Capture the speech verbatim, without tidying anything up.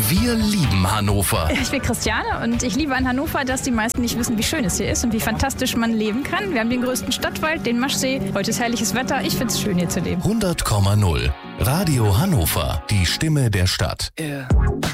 Wir lieben Hannover. Ich bin Christiane und ich liebe an Hannover, dass die meisten nicht wissen, wie schön es hier ist und wie fantastisch man leben kann. Wir haben den größten Stadtwald, den Maschsee. Heute ist herrliches Wetter. Ich finde es schön, hier zu leben. hundert Komma null. Radio Hannover. Die Stimme der Stadt. Yeah.